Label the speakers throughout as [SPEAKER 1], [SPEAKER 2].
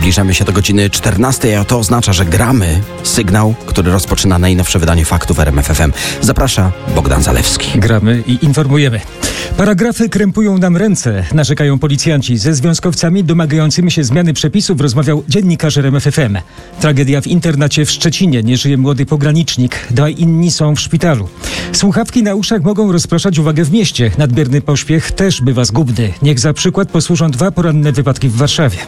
[SPEAKER 1] Zbliżamy się do godziny 14, a to oznacza, że gramy sygnał, który rozpoczyna najnowsze wydanie faktów RMF FM. Zaprasza Bogdan Zalewski.
[SPEAKER 2] Gramy i informujemy. Paragrafy krępują nam ręce, narzekają policjanci. Ze związkowcami domagającymi się zmiany przepisów rozmawiał dziennikarz RMF FM. Tragedia w internacie w Szczecinie. Nie żyje młody pogranicznik. Dwaj inni są w szpitalu. Słuchawki na uszach mogą rozpraszać uwagę w mieście. Nadmierny pośpiech też bywa zgubny. Niech za przykład posłużą 2 poranne wypadki w Warszawie.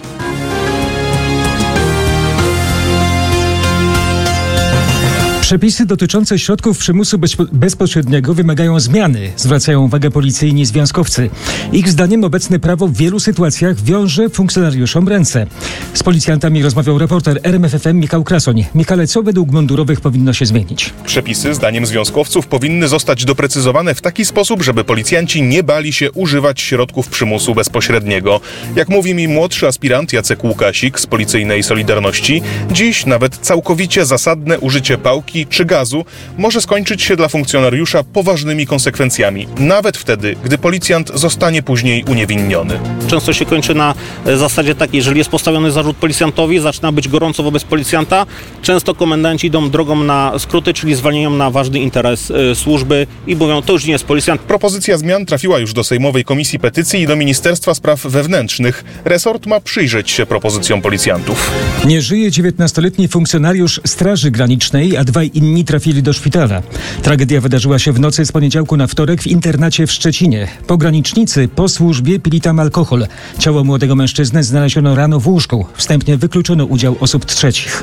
[SPEAKER 2] Przepisy dotyczące środków przymusu bezpośredniego wymagają zmiany, zwracają uwagę policyjni związkowcy. Ich zdaniem obecne prawo w wielu sytuacjach wiąże funkcjonariuszom ręce. Z policjantami rozmawiał reporter RMF FM Michał Krasoń. Michale, co według mundurowych powinno się zmienić?
[SPEAKER 3] Przepisy, zdaniem związkowców, powinny zostać doprecyzowane w taki sposób, żeby policjanci nie bali się używać środków przymusu bezpośredniego. Jak mówi mi młodszy aspirant Jacek Łukasik z Policyjnej Solidarności, dziś nawet całkowicie zasadne użycie pałki czy gazu może skończyć się dla funkcjonariusza poważnymi konsekwencjami, nawet wtedy, gdy policjant zostanie później uniewinniony.
[SPEAKER 4] Często się kończy na zasadzie takiej, jeżeli jest postawiony zarzut policjantowi, zaczyna być gorąco wobec policjanta, często komendanci idą drogą na skróty, czyli zwalniają na ważny interes służby i mówią, to już nie jest policjant.
[SPEAKER 3] Propozycja zmian trafiła już do Sejmowej Komisji Petycji i do Ministerstwa Spraw Wewnętrznych. Resort ma przyjrzeć się propozycjom policjantów.
[SPEAKER 2] Nie żyje 19-letni funkcjonariusz Straży Granicznej, a 2 inni trafili do szpitala. Tragedia wydarzyła się w nocy z poniedziałku na wtorek w internacie w Szczecinie. Pogranicznicy po służbie pili tam alkohol. Ciało młodego mężczyzny znaleziono rano w łóżku. Wstępnie wykluczono udział osób trzecich.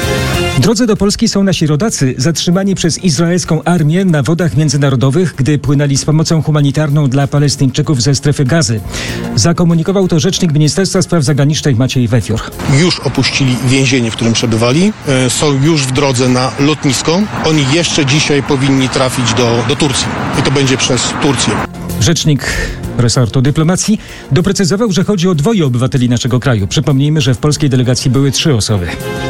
[SPEAKER 2] W drodze do Polski są nasi rodacy zatrzymani przez izraelską armię na wodach międzynarodowych, gdy płynęli z pomocą humanitarną dla Palestyńczyków ze strefy Gazy. Zakomunikował to rzecznik Ministerstwa Spraw Zagranicznych Maciej Wefior.
[SPEAKER 5] Już opuścili więzienie, w którym przebywali. Są już w drodze na lotnisko. Oni jeszcze dzisiaj powinni trafić do Turcji. I to będzie przez Turcję.
[SPEAKER 2] Rzecznik resortu dyplomacji doprecyzował, że chodzi o 2 obywateli naszego kraju. Przypomnijmy, że w polskiej delegacji były 3 osoby.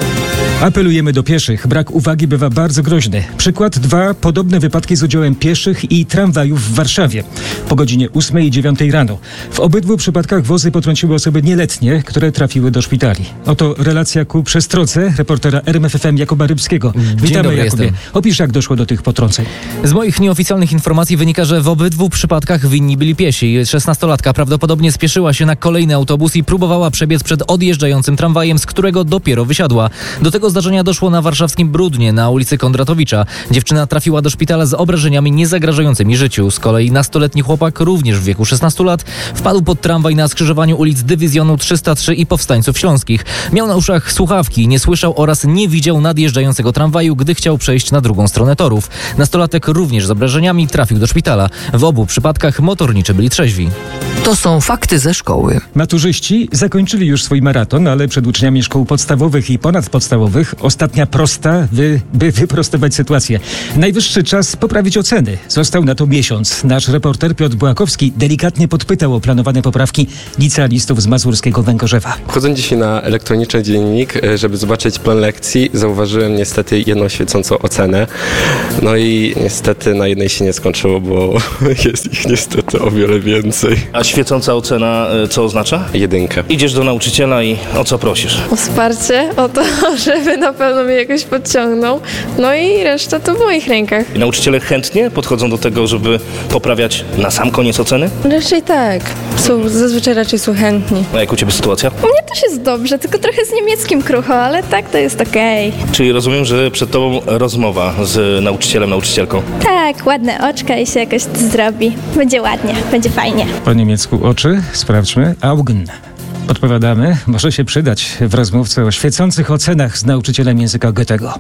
[SPEAKER 2] Apelujemy do pieszych. Brak uwagi bywa bardzo groźny. Przykład 2 podobne wypadki z udziałem pieszych i tramwajów w Warszawie po godzinie 8 i 9 rano. W obydwu przypadkach wozy potrąciły osoby nieletnie, które trafiły do szpitali. Oto relacja ku przestrodze reportera RMF FM Jakuba Rybskiego. Witamy, Jakubie. Opisz, jak doszło do tych potrąceń.
[SPEAKER 6] Z moich nieoficjalnych informacji wynika, że w obydwu przypadkach winni byli piesi. 16-latka prawdopodobnie spieszyła się na kolejny autobus i próbowała przebiec przed odjeżdżającym tramwajem, z którego dopiero wysiadła. Do tego zdarzenia doszło na warszawskim Brudnie, na ulicy Kondratowicza. Dziewczyna trafiła do szpitala z obrażeniami niezagrażającymi życiu. Z kolei nastoletni chłopak, również w wieku 16 lat, wpadł pod tramwaj na skrzyżowaniu ulic Dywizjonu 303 i Powstańców Śląskich. Miał na uszach słuchawki, nie słyszał oraz nie widział nadjeżdżającego tramwaju, gdy chciał przejść na drugą stronę torów. Nastolatek, również z obrażeniami, trafił do szpitala. W obu przypadkach motorniczy byli trzeźwi.
[SPEAKER 7] To są fakty ze szkoły.
[SPEAKER 2] Maturzyści zakończyli już swój maraton, ale przed uczniami szkół podstawowych i ponadpodstawowych ostatnia prosta, by wyprostować sytuację. Najwyższy czas poprawić oceny. Został na to miesiąc. Nasz reporter Piotr Błakowski delikatnie podpytał o planowane poprawki licealistów z mazurskiego Węgorzewa.
[SPEAKER 8] Wchodząc dzisiaj na elektroniczny dziennik, żeby zobaczyć plan lekcji, zauważyłem niestety jedną świecącą ocenę. No i niestety na jednej się nie skończyło, bo jest ich niestety o wiele więcej.
[SPEAKER 9] A świecąca ocena co oznacza?
[SPEAKER 8] 1.
[SPEAKER 9] Idziesz do nauczyciela i o co prosisz?
[SPEAKER 10] O wsparcie, o to, żeby na pewno mnie jakoś podciągnął. No i reszta to w moich rękach.
[SPEAKER 9] I nauczyciele chętnie podchodzą do tego, żeby poprawiać na sam koniec oceny?
[SPEAKER 10] Raczej tak. Zazwyczaj raczej są chętni.
[SPEAKER 9] A jak u ciebie sytuacja?
[SPEAKER 10] U mnie też jest dobrze, tylko trochę z niemieckim krucho, ale tak to jest okej.
[SPEAKER 9] Czyli rozumiem, że przed tobą rozmowa z nauczycielem, nauczycielką.
[SPEAKER 11] Tak, ładne oczka i się jakoś zrobi. Będzie ładnie, będzie fajnie.
[SPEAKER 2] Po niemiecku oczy, sprawdźmy. Augen. Podpowiadamy, może się przydać w rozmówce o świecących ocenach z nauczycielem języka Goethego.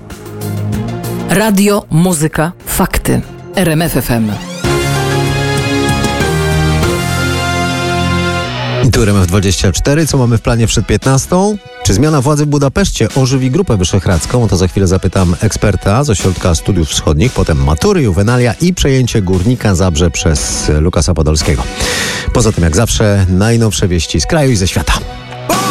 [SPEAKER 7] Radio, muzyka, fakty. RMF FM.
[SPEAKER 12] Tu RMF24. Co mamy w planie przed 15? Czy zmiana władzy w Budapeszcie ożywi Grupę Wyszehradzką? O to za chwilę zapytam eksperta z Ośrodka Studiów Wschodnich, potem matury, juwenalia i przejęcie Górnika Zabrze przez Lukasa Podolskiego. Poza tym, jak zawsze, najnowsze wieści z kraju i ze świata.